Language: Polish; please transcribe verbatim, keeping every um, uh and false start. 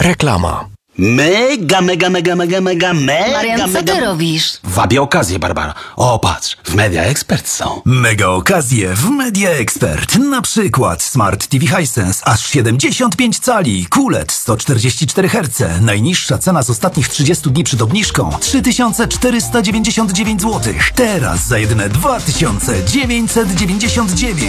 Reklama. Mega, mega, mega, mega, mega, mega, Marian, co mega... ty robisz? Wabię okazję, Barbara. O, patrz, w Media Expert są. Mega okazje w Media Expert. Na przykład Smart T V Hisense aż siedemdziesiąt pięć cali, Q L E D sto czterdzieści cztery herce. Najniższa cena z ostatnich trzydziestu dni przed obniżką trzy tysiące czterysta dziewięćdziesiąt dziewięć złotych. Teraz za jedyne dwa tysiące dziewięćset dziewięćdziesiąt dziewięć.